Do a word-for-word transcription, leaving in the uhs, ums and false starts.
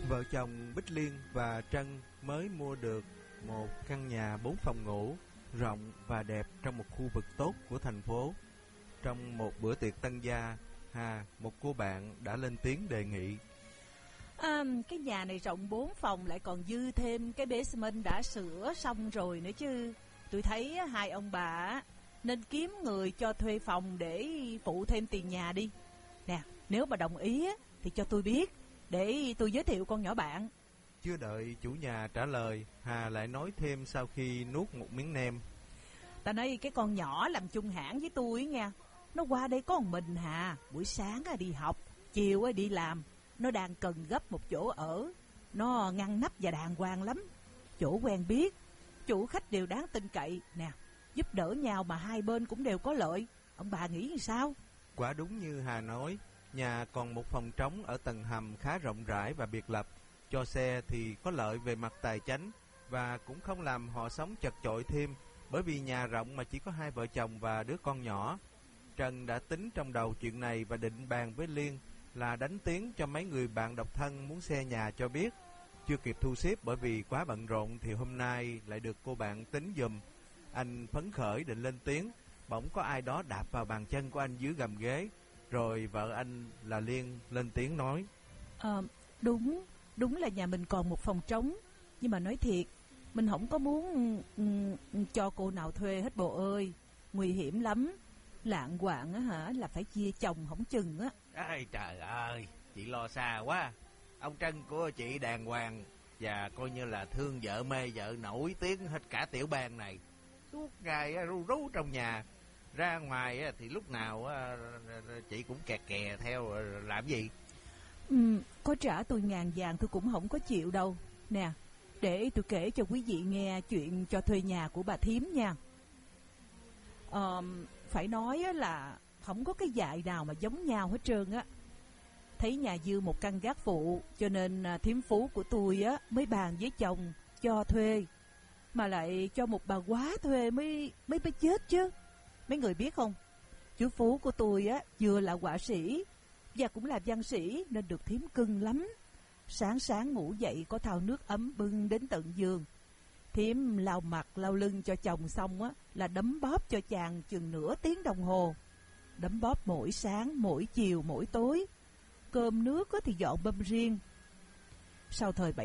Vợ chồng Bích Liên và Trân mới mua được một căn nhà bốn phòng ngủ rộng và đẹp trong một khu vực tốt của thành phố. Trong một bữa tiệc tân gia, Hà, một cô bạn, đã lên tiếng đề nghị: à, Cái nhà này rộng bốn phòng, lại còn dư thêm cái basement đã sửa xong rồi nữa chứ. Tôi thấy hai ông bà nên kiếm người cho thuê phòng để phụ thêm tiền nhà đi. Nè, nếu bà đồng ý thì cho tôi biết, để tôi giới thiệu con nhỏ bạn. Chưa đợi chủ nhà trả lời, Hà lại nói thêm sau khi nuốt một miếng nem: Ta nói cái con nhỏ làm chung hãng với tôi nha, nó qua đây có một mình Hà. Buổi sáng đi học, chiều đi làm. Nó đang cần gấp một chỗ ở. Nó ngăn nắp và đàng hoàng lắm. Chỗ quen biết, chủ khách đều đáng tin cậy. Nè, giúp đỡ nhau mà hai bên cũng đều có lợi. Ông bà nghĩ như sao? Quả đúng như Hà nói, nhà còn một phòng trống ở tầng hầm khá rộng rãi và biệt lập. Cho xe thì có lợi về mặt tài chánh, và cũng không làm họ sống chật chội thêm, bởi vì nhà rộng mà chỉ có hai vợ chồng và đứa con nhỏ. Trần đã tính trong đầu chuyện này và định bàn với Liên là đánh tiếng cho mấy người bạn độc thân muốn xe nhà cho biết. Chưa kịp thu xếp bởi vì quá bận rộn thì hôm nay lại được cô bạn tính giùm. Anh phấn khởi định lên tiếng, bỗng có ai đó đạp vào bàn chân của anh dưới gầm ghế. Rồi vợ anh là Liên lên tiếng nói: à, Đúng, đúng là nhà mình còn một phòng trống. Nhưng mà nói thiệt, mình không có muốn um, cho cô nào thuê hết bộ ơi. Nguy hiểm lắm. Lạng quạng á hả, là phải chia chồng không chừng á. Ai trời ơi, chị lo xa quá. Ông Trân của chị đàng hoàng và coi như là thương vợ mê vợ, nổi tiếng hết cả tiểu bang này. Suốt ngày ru rú trong nhà, ra ngoài thì lúc nào chị cũng kè kè theo làm gì. ừ, Có trả tôi ngàn vàng tôi cũng không có chịu đâu. Nè, để tôi kể cho quý vị nghe chuyện cho thuê nhà của bà thím nha. Ờ, phải nói là không có cái dại nào mà giống nhau hết trơn á. Thấy nhà dư một căn gác phụ, cho nên thím phú của tôi á mới bàn với chồng cho thuê. Mà lại cho một bà quá thuê mới mới mới chết chứ. Mấy người biết không, chú phú của tôi á vừa là họa sĩ và cũng là văn sĩ, nên được thím cưng lắm. Sáng sáng ngủ dậy có thau nước ấm bưng đến tận giường. Thím lau mặt lau lưng cho chồng xong á là đấm bóp cho chàng chừng nửa tiếng đồng hồ. Đấm bóp mỗi sáng, mỗi chiều, mỗi tối. Cơm nước thì dọn bơm riêng. Sau thời bảy